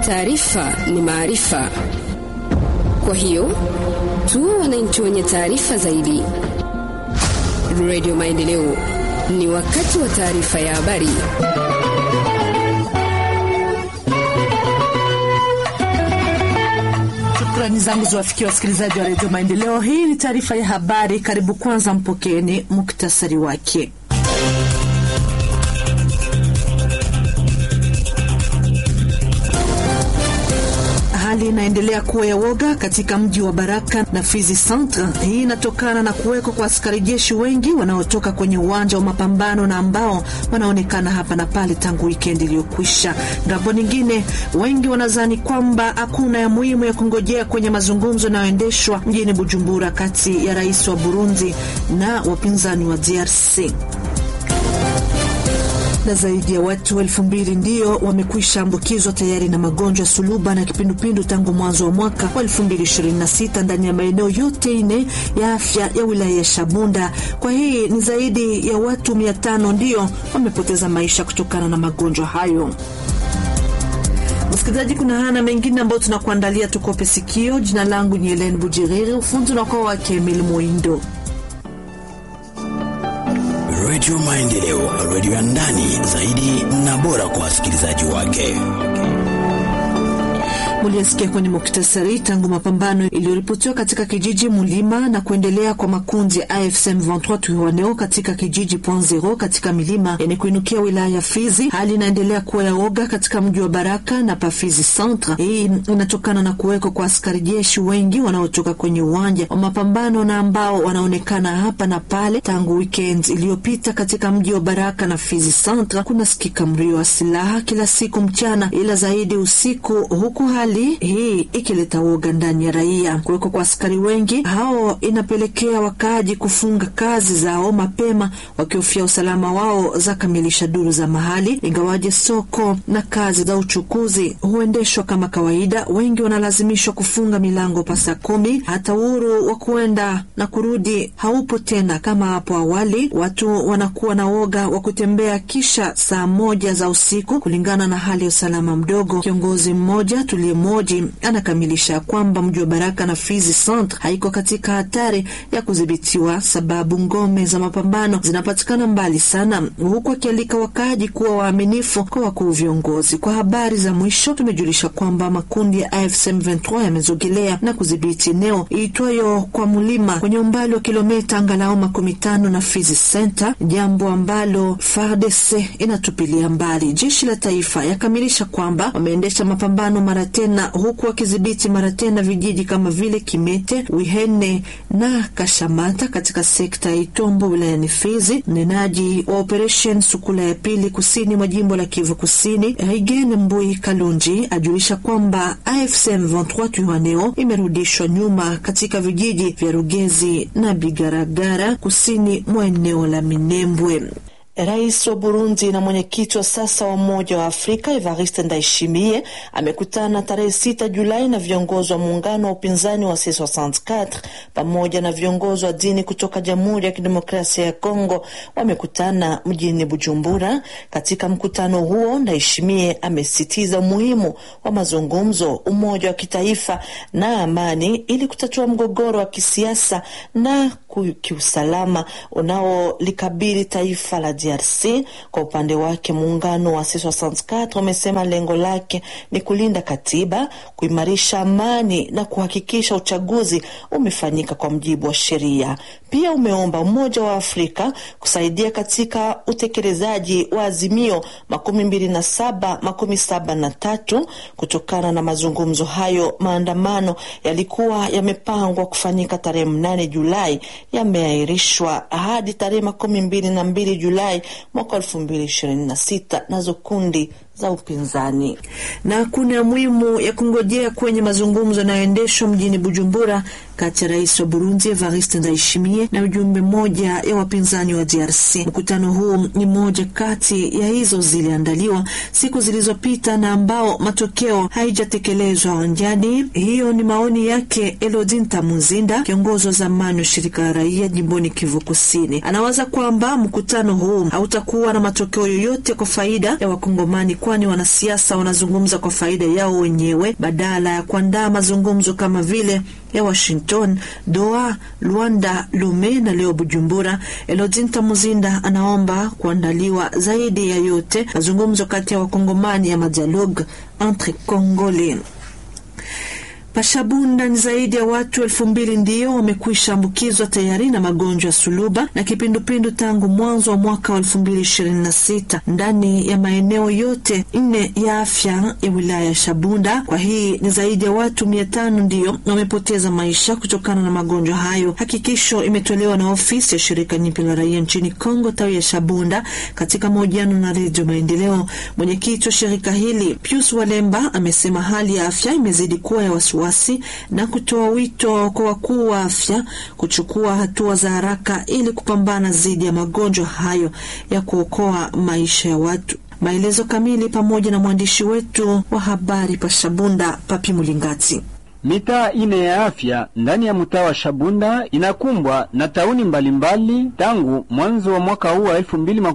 Taarifa ni maarifa. Kwa hiyo, tuwe wananchi wenye taarifa zaidi. Radio Maendeleo, ni wakati wa taarifa ya habari. Shukrani zangu ziwafikie wasikilizaji wa Radio Maendeleo. Hii ni taarifa ya habari. Karibu, kwanza mpokeeni muktasari wake. Hali inaendelea kuwa ya woga katika mji wa Baraka na Fizi Centre. Hii inatokana na kuweko kwa askari jeshi wengi wanaotoka kwenye uwanja wa mapambano na ambao wanaonekana hapa na pale tangu weekend iliyokwisha. Ngambo nyingine, wengi wanadhani kwamba hakuna ya muhimu ya kungojea kwenye mazungumzo yanayoendeshwa mjini Bujumbura kati ya rais wa Burundi na wapinzani wa DRC. Na zaidi ya watu 2,000 ndio wamekwisha ambukizwa tayari na magonjwa suluba na kipindupindu tangu mwanzo wa mwaka wa 2026 ndani ya maeneo yote ine ya afya ya wilaya ya Shabunda. Kwa hii ni zaidi ya watu 500 ndio wamepoteza maisha kutokana na magonjwa hayo. Msikilizaji, kuna hana mengine ambayo tunakuandalia, tukope sikio. Jina langu ni Helen Bujiriri, ufundi na kwa wake Emil Moindo. Radio Maendeleo, radio ya ndani zaidi na bora kwa wasikilizaji wake. Mulisikia kwenye muktasari, tangu mapambano iliyoripotiwa katika kijiji Mulima na kuendelea kwa makundi ya AFC M23 Twirwaneho katika kijiji Point Zero katika milima yenye kuinukia wilaya ya Fizi, hali inaendelea kuwa ya oga katika mji wa Baraka na pa Fizi Centre. Hii inatokana na kuweko kwa askari jeshi wengi wanaotoka kwenye uwanja wa mapambano na ambao wanaonekana hapa na pale tangu weekend iliyopita katika mji wa Baraka na Fizi Centre. Kuna sikika mlio wa silaha kila siku mchana, ila zaidi usiku, huku hali hii ikileta woga ndani ya raia. Kuweko kwa askari wengi hao inapelekea wakaaji kufunga kazi zao mapema wakihofia usalama wao za kamilisha duru za mahali. Ingawaje soko na kazi za uchukuzi huendeshwa kama kawaida, wengi wanalazimishwa kufunga milango pasa 10. Hata uhuru wa kuenda na kurudi haupo tena kama hapo awali. Watu wanakuwa na woga wa kutembea kisha saa 1 za usiku kulingana na hali ya usalama mdogo. Kiongozi mmoja moji anakamilisha kwamba mji wa Baraka na Fizi Centre haiko katika hatari ya kudhibitiwa sababu ngome za mapambano zinapatikana mbali sana, huku akialika wakaaji kuwa waaminifu kwa wakuu viongozi. Kwa habari za mwisho, tumejulisha kwamba makundi ya AFC M23 yamezogelea na kudhibiti eneo iitwayo kwa Mulima kwenye umbali wa kilomita angalau 15 na Fizi Centre, jambo ambalo FARDC inatupilia mbali. Jeshi la taifa yakamilisha kwamba wameendesha mapambano mara tena, huku wakidhibiti mara tena vijiji kama vile Kimete, Wihene na Kashamata katika sekta ya Itombo wilayani Fizi. Mnenaji wa operation Sukula ya pili kusini mwa jimbo la Kivu Kusini, Rigene Mbui Kalunji, ajulisha kwamba AFC M23 Twirwaneho imerudishwa nyuma katika vijiji vya Rugezi na Bigaragara kusini mwa eneo la Minembwe. Rais wa Burundi na mwenyekiti wa sasa wa Umoja wa Afrika Evariste Ndayishimiye amekutana tarehe 6 Julai na viongozi wa muungano wa upinzani wa C64 pamoja na viongozi wa dini kutoka Jamhuri ya Kidemokrasia ya Kongo. Wamekutana mjini Bujumbura. Katika mkutano huo, Ndayishimiye amesisitiza umuhimu wa mazungumzo, umoja wa kitaifa na amani ili kutatua mgogoro wa kisiasa na kiusalama unaolikabili taifa la DRC. Kwa upande wake, muungano wa C64 umesema lengo lake ni kulinda katiba, kuimarisha amani na kuhakikisha uchaguzi umefanyika kwa mujibu wa sheria. Pia umeomba Umoja wa Afrika kusaidia katika utekelezaji wa azimio 2773. Kutokana na mazungumzo hayo, maandamano yalikuwa yamepangwa kufanyika tarehe 8 Julai yameahirishwa hadi tarehe 22 Julai mwaka 2026 nazo kundi za upinzani. Na kuna muhimu ya kungojea kwenye mazungumzo yanayoendeshwa mjini Bujumbura kati ya rais wa Burundi Evariste Ndayishimiye na ujumbe mmoja ya wapinzani wa DRC. Mkutano huu ni moja kati ya hizo ziliandaliwa siku zilizopita na ambao matokeo haijatekelezwa wanjani. Hiyo ni maoni yake Elodie Ntamuzinda, kiongozi wa zamani wa shirika la raia jimboni Kivu Kusini. Anawaza kwamba mkutano huu hautakuwa na matokeo yoyote kwa faida ya Wakongomani, kwani wanasiasa wanazungumza kwa faida yao wenyewe badala ya kuandaa mazungumzo kama vile ya Washington, Doha, Luanda, Lome na leo Bujumbura. Elodie Ntamuzinda anaomba kuandaliwa zaidi ya yote mazungumzo kati ya Wakongomani ya dialogue entre Congolais. Pashabunda ni zaidi ya watu 2,000 ndio wamekwisha ambukizwa tayari na magonjwa ya suluba na kipindupindu tangu mwanzo wa mwaka wa 2026 ndani ya maeneo yote 4 ya afya ya wilaya ya Shabunda. Kwa hii ni zaidi ya watu 500 ndio wamepoteza maisha kutokana na magonjwa hayo. Hakikisho imetolewa na ofisi ya shirika nyipya la raia nchini Kongo tawi ya Shabunda katika mahojiano na Radio Maendeleo. Mwenyekiti wa shirika hili Pius Walemba amesema hali ya afya imezidi kuwa ya wasiwasi na kutoa wito kwa wakuu wa afya kuchukua hatua za haraka ili kupambana dhidi ya magonjwa hayo ya kuokoa maisha ya watu. Maelezo kamili pamoja na mwandishi wetu wa habari pa Shabunda, Papi Mulingati. Mitaa 4 ya afya ndani ya mtaa wa Shabunda inakumbwa na tauni mbalimbali tangu mwanzo wa mwaka huu wa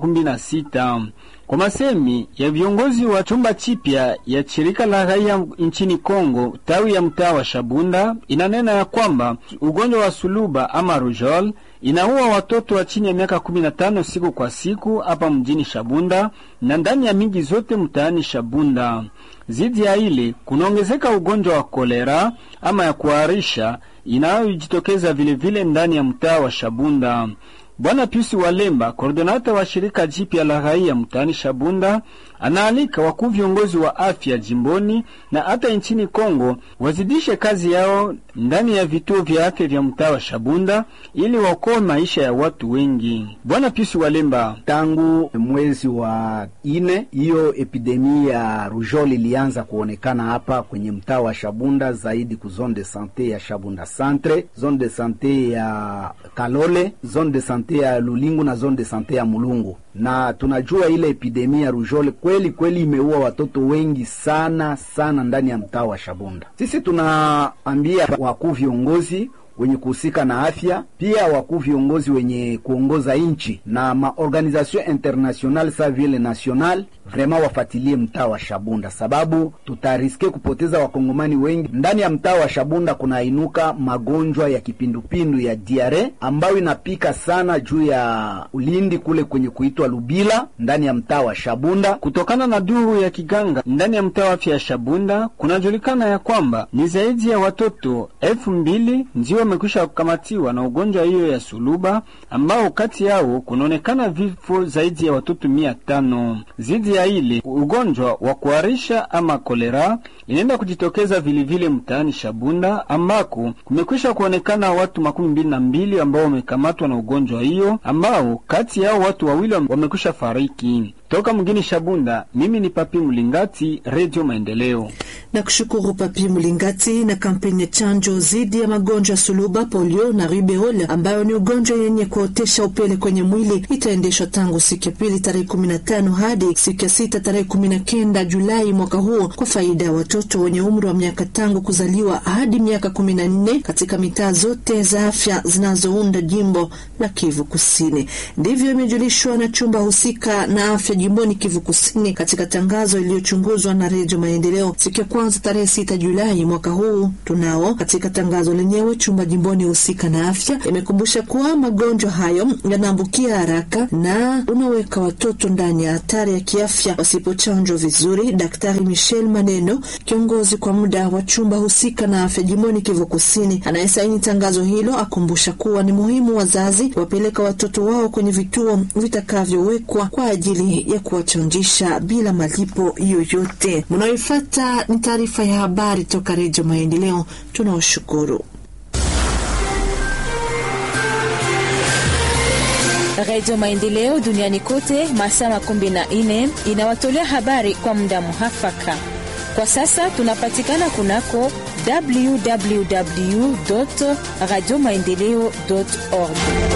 2026. Kwa masemi ya viongozi wa chumba chipya ya shirika la raia nchini Kongo tawi ya mtaa wa Shabunda, inanena ya kwamba ugonjwa wa suluba ama rujol inaua watoto wa chini ya miaka 15 siku kwa siku hapa mjini Shabunda na ndani ya miji zote mtaani Shabunda. Zidi ya ile kunaongezeka ugonjwa wa kolera ama ya kuharisha inayojitokeza vile vile ndani ya mtaa wa Shabunda. Bwana Pius Walemba, koordinata wa shirika jipya la raia mtaani Shabunda, anaalika wakuu viongozi wa afya jimboni na hata nchini Kongo wazidishe kazi yao ndani ya vituo vya afya vya mtaa wa Shabunda ili waokoe maisha ya watu wengi. Bwana Pius Walemba: tangu mwezi wa 4 hiyo epidemia ya rujol ilianza kuonekana hapa kwenye mtaa wa Shabunda, zaidi ku zone de santé ya Shabunda Centre, zone de santé ya Kalole, zone de santé ya Lulingu na zone de santé ya Mulungu. Na tunajua ile epidemia ya rujol kweli imeua watoto wengi sana ndani ya mtaa wa Shabunda. Sisi tunaambia wakuu viongozi wenye kuhusika na afya, pia wakuu viongozi wenye kuongoza nchi na maorganisation international sa vile national, vraiment wafatilie mtaa wa Shabunda, sababu tutariske kupoteza wakongomani wengi. Ndani ya mtaa wa Shabunda kuna inuka magonjwa ya kipindupindu ya diare ambayo inapika sana juu ya Ulindi kule kwenye kuitwa Lubila ndani ya mtaa wa Shabunda. Kutokana na duru ya kiganga ndani ya mtaa wa afya ya Shabunda, kunajulikana ya kwamba ni zaidi ya watoto 2,000 ndio wamekwisha kukamatiwa na ugonjwa hiyo ya suluba, ambao kati yao kunaonekana vifo zaidi ya watoto 500. Zidi ya ile ugonjwa wa kuharisha ama kolera inaenda kujitokeza vile mtaani Shabunda, ambako kumekwisha kuonekana watu 22 ambao wamekamatwa na ugonjwa hiyo, ambao kati yao watu 2 wamekwisha fariki. Toka mgini Shabunda, mimi ni Papi Mulingati, Radio Maendeleo. Na kushukuru Papi Mulingati. Na kampeni ya chanjo zidi ya magonjwa suluba, polio na rubeola ambayo ni ugonjwa yenye kuotesha upele kwenye mwili itaendeshwa tangu siku ya pili tarehe 15 hadi siku ya 6 tarehe 19 Julai mwaka huu kwa faida ya watoto wenye umri wa miaka tangu kuzaliwa hadi miaka 14 katika mitaa zote za afya zinazounda jimbo la Kivu Kusini. Ndivyo imejulishwa na chumba husika na afya jimboni Kivu Kusini katika tangazo iliyochunguzwa na Radio Maendeleo siku ya kwanza tarehe 6 Julai mwaka huu. Tunao katika tangazo lenyewe chumba jimboni husika na afya imekumbusha kuwa magonjwa hayo yanaambukia haraka na unaweka watoto ndani ya hatari ya kiafya wasipochanjwa vizuri. Daktari Michel Maneno, kiongozi kwa muda wa chumba husika na afya jimboni Kivu Kusini, anayesaini tangazo hilo, akumbusha kuwa ni muhimu wazazi wapeleka watoto wao kwenye vituo vitakavyowekwa kwa ajili ya kuwachanjisha bila malipo yoyote. Mnaoifuata ni taarifa ya habari toka Radio Maendeleo. Tunawashukuru. Radio Maendeleo duniani kote masaa 14 inawatolea habari kwa muda muhafaka. Kwa sasa tunapatikana kunako www.radiomaendeleo.org.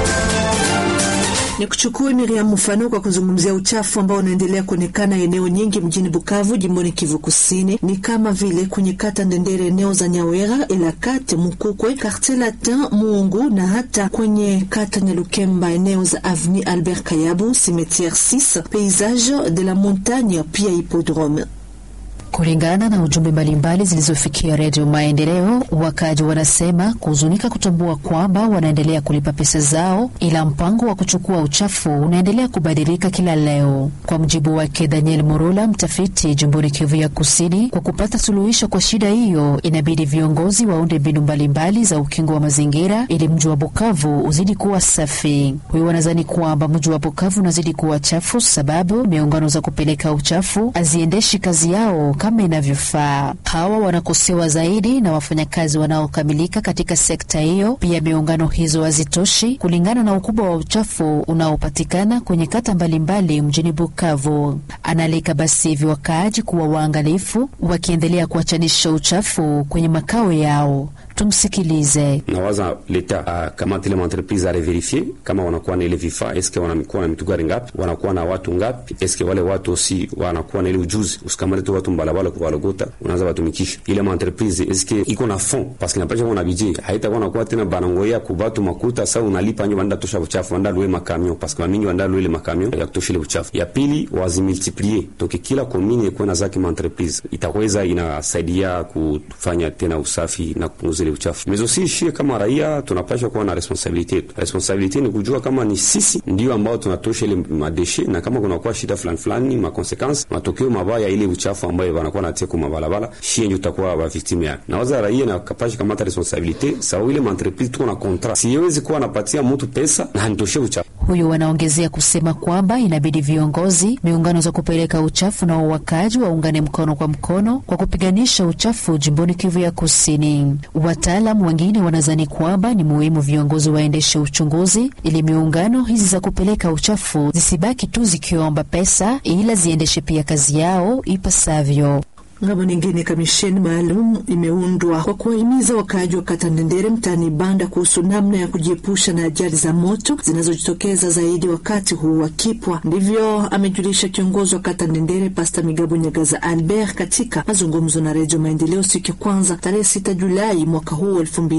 Ni kuchukua Miriam mfano kwa kuzungumzia uchafu ambao unaendelea kuonekana eneo nyingi mjini Bukavu, jimboni Kivu Kusini, ni kama vile kwenye kata Ndendere, eneo za Nyawera, Elakate, Mukukwe, Quartier Latin, Muungu na hata kwenye kata Nyalukemba, eneo za Avenue Albert Kayabu, Cimetière 6, Paysage de la Montagne, pia Hippodrome. Kulingana na ujumbe mbalimbali zilizofikia Radio Maendeleo, wakaji wanasema kuhuzunika kutambua kwamba wanaendelea kulipa pesa zao, ila mpango wa kuchukua uchafu unaendelea kubadilika kila leo. Kwa mjibu wake Daniel Morula, mtafiti jimboni Kivu ya Kusini, kwa kupata suluhisho kwa shida hiyo, inabidi viongozi waunde mbinu mbalimbali za ukingo wa mazingira ili mji wa Bukavu uzidi kuwa safi. Huyo wanadhani kwamba mji wa Bukavu unazidi kuwa chafu sababu miungano za kupeleka uchafu haziendeshi kazi yao kama inavyofaa. Hawa wanakosewa zaidi na wafanyakazi wanaokamilika katika sekta hiyo. Pia miungano hizo hazitoshi kulingana na ukubwa wa uchafu unaopatikana kwenye kata mbalimbali mjini Bukavu. Analika basi hivi wakaaji kuwa waangalifu wakiendelea kuachanisha uchafu kwenye makao yao. Tumsikilize. Nawaza leta kama tile entreprise a reverifier kama wanakuwa na ile vifaa, eske wanakuwa na mitugari ngapi, wanakuwa na watu ngapi, eske wale watu aussi wanakuwa na ile ujuzi. Usikamate tu watu mbalabala kwa walogota, unaanza watumikisha ile entreprise, eske iko na fond parce que napasha kuna budget, haitakuwa na kwa tena banangoya kubatu makuta. Sasa unalipa nyo banda tosha uchafu, banda louer makamio parce que mamini banda louer le makamio ya kutosha ile uchafu. Ya pili wazimultiplier, donc kila commune iko na zake entreprise, itaweza inasaidia kufanya tena usafi na kupunguza ile uchafu. Mais aussi shie kama raia tunapaswa kuwa na responsabilité. Responsabilité ni kujua kama ni sisi ndio ambao tunatosha ile madeshe, na kama kuna kwa shida fulani ma consequences matokeo mabaya ile uchafu ambayo wanakuwa natia kwa mabalabala, shie ndio tutakuwa wa victime yake. Na waza raia na kapasha kama responsabilité sawa ile entreprise tuko na contrat, siwezi kuwa napatia mtu pesa na nitoshe uchafu. Huyu wanaongezea kusema kwamba inabidi viongozi, miungano za kupeleka uchafu na wakaji waungane mkono kwa mkono kwa kupiganisha uchafu jimboni Kivu ya Kusini. Wataalamu wengine wanadhani kwamba ni muhimu viongozi waendeshe uchunguzi ili miungano hizi za kupeleka uchafu zisibaki tu zikiomba pesa, ila ziendeshe pia kazi yao ipasavyo. Ngamo nyingine, kamisheni maalum imeundwa kwa kuwahimiza wakaaji wa kata Ndendere mtaani Banda kuhusu namna ya kujiepusha na ajali za moto zinazojitokeza zaidi wakati huu wa kipwa. Ndivyo amejulisha kiongozi wa kata Ndendere Pastor Migabo Nyagaza Albert katika mazungumzo na Radio Maendeleo siku ya kwanza tarehe 6 Julai mwaka huu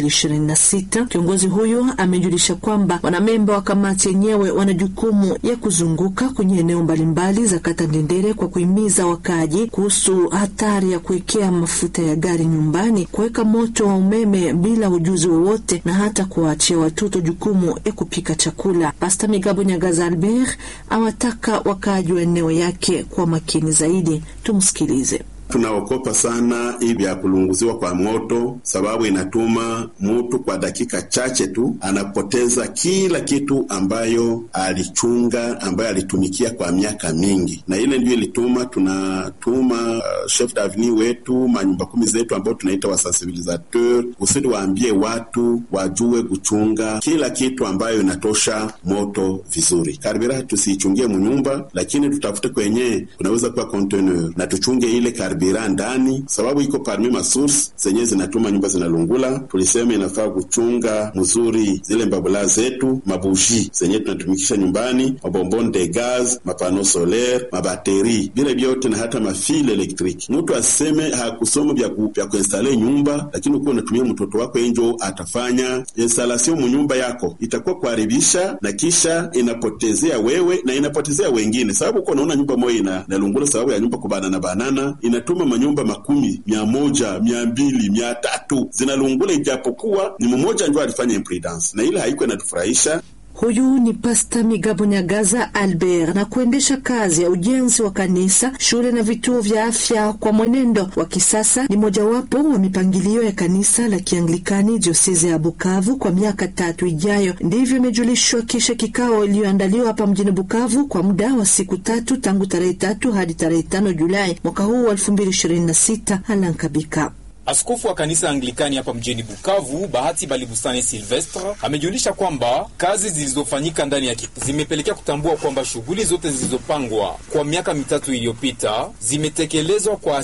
2026. Kiongozi huyo amejulisha kwamba wanamemba wa kamati yenyewe wana jukumu ya kuzunguka kwenye eneo mbalimbali za kata Ndendere kwa kuhimiza wakaaji kuhusu hatari ya kuwekea mafuta ya gari nyumbani, kuweka moto wa umeme bila ujuzi wowote, na hata kuwaachia watoto jukumu ya kupika chakula. Pastor Migabo Nyagaza Albert awataka wakaaji wa eneo yake kwa makini zaidi. Tumsikilize. Tunaokopa sana hivi ya kulunguziwa kwa moto, sababu inatuma mtu kwa dakika chache tu anapoteza kila kitu ambayo alichunga, ambayo alitumikia kwa miaka mingi. Na ile ndio ilituma tunatuma chef d'avenue wetu, manyumba 10 zetu ambao tunaita wasensibilisateur, usidi waambie watu wajue kuchunga kila kitu ambayo inatosha moto vizuri. Karibira tusichungie mnyumba, lakini tutafute kwenye kunaweza kuwa container na tuchunge ile karibira ndani, sababu iko parmi masource zenye zinatuma nyumba zinalungula. Tulisema inafaa kuchunga mzuri zile mbabula zetu, mabuji zenye tunatumikisha nyumbani, mabombon de gaz, mapano solaire, mabateri, vile vyote na hata mafile elektriki. Mtu aseme hakusoma vya kuinstale nyumba, lakini uko unatumia mtoto wako enjo atafanya installation mu nyumba yako, itakuwa kuharibisha na kisha inapotezea wewe na inapotezea wengine, sababu uko unaona nyumba moja inalungula sababu ya nyumba kubanana inatuma manyumba 10, 100, 200, 300 zinalungula, ijapokuwa ni mmoja ndio alifanya imprudence, na ile haiko inatufurahisha. Huyu ni Pastor Migabo Nyagaza Albert, na kuendesha kazi ya ujenzi wa kanisa, shule na vituo vya afya kwa mwenendo wa kisasa ni mojawapo wa mipangilio ya kanisa la Kianglikani dioseze ya Bukavu kwa miaka 3 ijayo. Ndivyo imejulishwa kisha kikao iliyoandaliwa hapa mjini Bukavu kwa muda wa siku 3 tangu tarehe 3 hadi tarehe 5 Julai mwaka huu 2026. Alankabika. Askofu wa kanisa Anglikani hapa mjini Bukavu, Bahati Balibusane Silvestre, amejulisha kwamba kazi zilizofanyika ndani ya zimepelekea kutambua kwamba shughuli zote zilizopangwa kwa miaka mitatu iliyopita zimetekelezwa kwa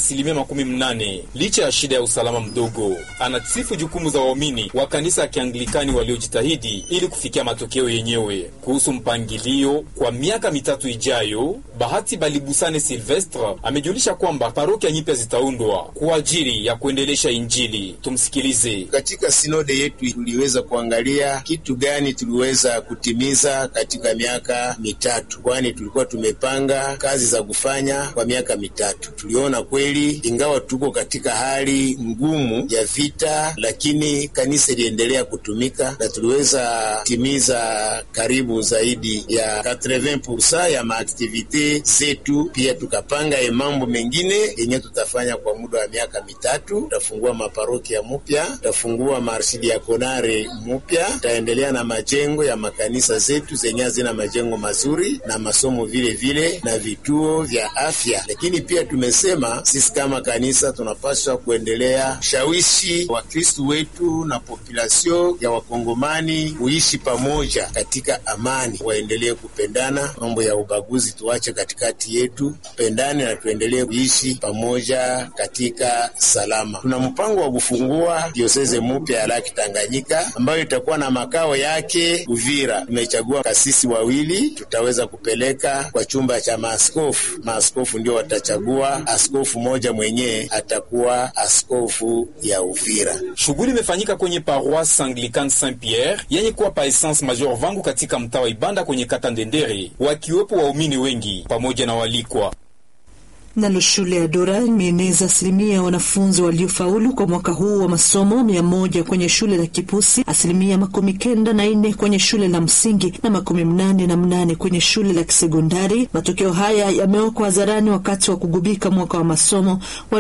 80% licha ya shida ya usalama mdogo. Anasifu jukumu za waumini wa kanisa ya Kianglikani waliojitahidi ili kufikia matokeo yenyewe. Kuhusu mpangilio kwa miaka mitatu ijayo, Bahati Balibusane Silvestre amejulisha kwamba parokia nyipya zitaundwa kwa ajili ya kuendelesha Injili. Tumsikilize. Katika sinode yetu tuliweza kuangalia kitu gani tuliweza kutimiza katika miaka mitatu, kwani tulikuwa tumepanga kazi za kufanya kwa miaka mitatu. Tuliona kweli ingawa tuko katika hali ngumu ya vita, lakini kanisa iliendelea kutumika na tuliweza timiza karibu zaidi ya 80% ya maaktivite zetu. Pia tukapanga mambo mengine yenye tutafanya kwa muda wa miaka mitatu. Tutafungua maparokia mpya, tutafungua maarsidiakonare mpya, tutaendelea na majengo ya makanisa zetu zenye zina majengo mazuri na masomo vile vile na vituo vya afya. Lakini pia tumesema sisi kama kanisa tunapaswa kuendelea shawishi wa Kristo wetu na population ya wakongomani kuishi pamoja katika amani, waendelee kupendana, mambo ya ubaguzi tuache katikati yetu, pendane na tuendelee kuishi pamoja katika salama. Tuna mpango wa kufungua dioseze mpya ya Laki Tanganyika ambayo itakuwa na makao yake Uvira. Tumechagua kasisi wawili, tutaweza kupeleka kwa chumba cha maaskofu. Maaskofu ndio watachagua askofu moja mwenye atakuwa askofu ya Uvira. Shughuli imefanyika kwenye paroisse Anglicane Saint-Pierre yenye kuwa pa Essence Major Vangu katika mtaa wa Ibanda kwenye kata Ndendere, wakiwepo waumini wengi pamoja na walikwa. Nalo shule ya Dora imeeneza 80% ya wanafunzi waliofaulu kwa mwaka huu wa masomo, 100 kwenye shule la Kipusi, 94% kwenye shule la msingi na 88% kwenye shule la kisekondari. Matokeo haya yamewekwa hadharani wakati wa kugubika mwaka wa masomo wa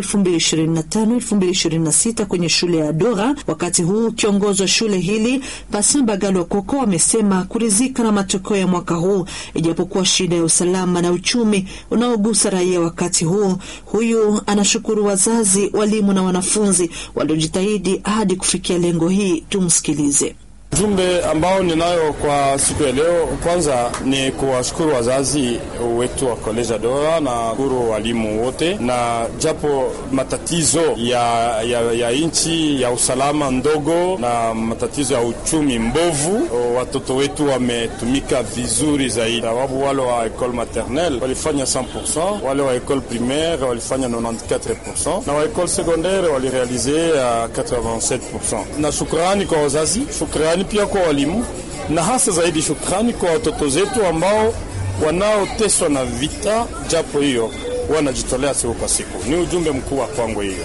2025-2026 kwenye shule ya Dora. Wakati huu kiongozi wa shule hili Patient Bagalo Koko amesema kuridhika na matokeo ya mwaka huu, ijapokuwa shida ya usalama na uchumi unaogusa raia wakati huyu anashukuru wazazi, walimu na wanafunzi waliojitahidi hadi kufikia lengo hii. Tumsikilize. Jumbe ambao ninayo kwa siku ya leo, kwanza ni kuwashukuru wazazi wetu wa College Dora na kushukuru walimu wote, na japo matatizo ya inchi ya usalama ndogo na matatizo ya uchumi mbovu, watoto wetu wametumika vizuri zaidi. Sababu wale wa école maternelle walifanya 100%, wale wa école primaire walifanya 94% na wa école secondaire walirealize 87%. Na shukrani kwa wazazi, shukrani pia kwa walimu, na hasa zaidi shukrani kwa watoto zetu ambao wanaoteswa na vita, japo hiyo wanajitolea siku kwa siku. Ni ujumbe mkubwa kwangu hiyo.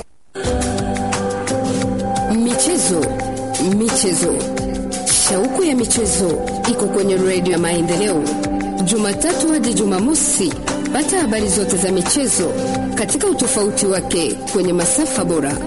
Michezo. Shauku ya michezo iko kwenye Radio ya Maendeleo. Jumatatu hadi Jumamosi, pata habari zote za michezo katika utofauti wake kwenye masafa bora.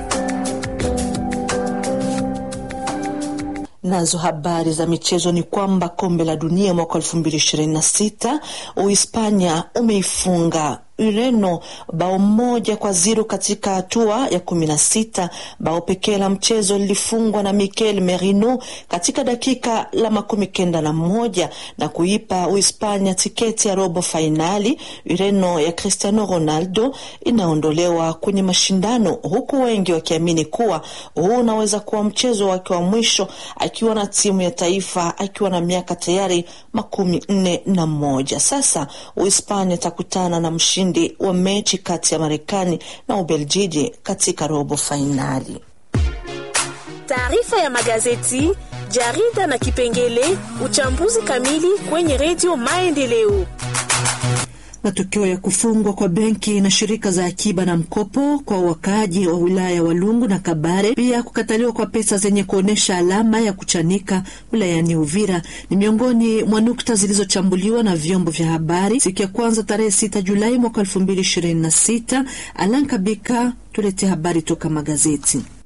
Nazo habari za michezo ni kwamba kombe la dunia mwaka 2026 Uhispania umeifunga Ureno bao 1-0 katika hatua ya 16. Bao pekee la mchezo lilifungwa na Mikel Merino katika dakika la 91 na kuipa Uhispania tiketi ya robo finali. Ureno ya Cristiano Ronaldo inaondolewa kwenye mashindano, huku wengi wakiamini kuwa huu unaweza kuwa mchezo wake wa mwisho akiwa na timu ya taifa, akiwa na miaka tayari 41. Sasa Uhispania takutana na mshindi wa mechi kati ya Marekani na Ubeljiji katika robo finali. Taarifa ya magazeti, jarida na kipengele uchambuzi kamili kwenye Radio Maendeleo. Matokeo ya kufungwa kwa benki na shirika za akiba na mkopo kwa wakaaji wa wilaya Walungu na Kabare, pia kukataliwa kwa pesa zenye kuonesha alama ya kuchanika wilayani Uvira ni miongoni mwa nukta zilizochambuliwa na vyombo vya habari siku ya kwanza tarehe 6 Julai mwaka 2026. Alan Kabika tulete habari toka magazeti.